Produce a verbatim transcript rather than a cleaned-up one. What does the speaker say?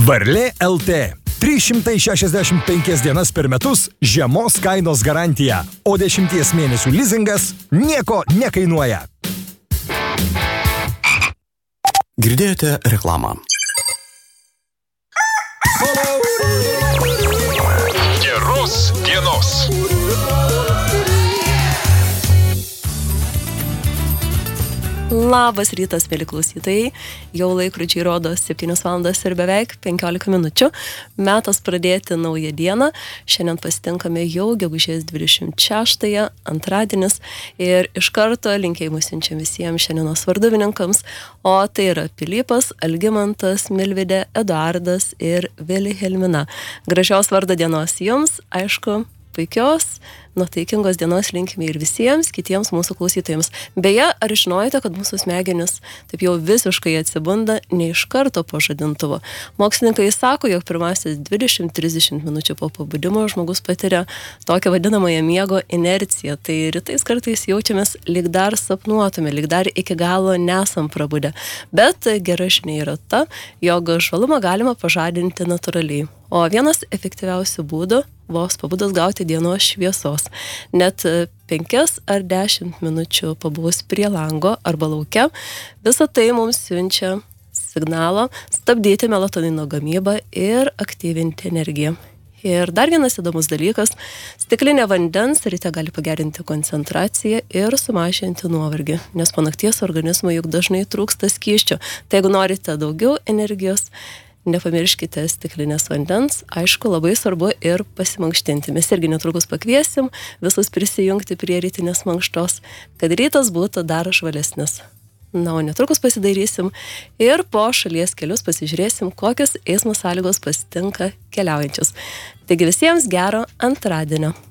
Varlė L T. trys šimtai šešiasdešimt penkias dienas per metus žemos kainos garantija, o dešimties mėnesių lizingas nieko nekainuoja. Girdėjote reklamą. Geros dienos. Labas rytas, mėly klausytojai. Jau laikrodžiai rodo septynios valandos ir beveik penkiolika minučių. Metas pradėti naują dieną. Šiandien pasitinkame jau gegužės dvidešimt šeštąją, antradienis. Ir iš karto linkėjimus siunčiam visiems šiandienos varduvininkams. O tai yra Pilypas, Algimantas, Milvidė, Eduardas ir Vilhelmina. Gražios vardo dienos jums, aišku, puikios, nuotaikingos dienos linkime ir visiems kitiems mūsų klausytojams. Beje, ar žinojote, kad mūsų smegenis taip jau visiškai atsibunda ne iš karto po žadintuvo? Mokslininkai sako, jog pirmasis dvidešimt trisdešimt minučių po pabudimo žmogus patiria tokią vadinamąją miego inerciją. Tai rytais kartais jaučiamės lyg dar sapnuotume, lyg dar iki galo nesam prabudę. Bet gera žinia yra ta, jog žvalumą galima pažadinti natūraliai. O vienas efektyviausių būdų vos pabudus gauti dienos šviesos. Net penkias ar dešimt minučių pabuvus prie lango arba lauke, visą tai mums siunčia signalą stabdyti melatonino gamybą ir aktyvinti energiją. Ir dar vienas įdomus dalykas, stiklinė vandens ryte gali pagerinti koncentraciją ir sumažinti nuovargį, nes po nakties organizmui juk dažnai trūksta skysčio. Tai jeigu norite daugiau energijos, nepamirškite stiklinės vandens, aišku, labai svarbu ir pasimankštinti. Mes irgi netrukus pakviesim visus prisijungti prie rytinės mankštos, kad rytas būtų dar žvalesnis. Na, o netrukus pasidairysim ir po šalies kelius pasižiūrėsim, kokios eismo sąlygos pasitinka keliaujančius. Taigi visiems gero antradienio.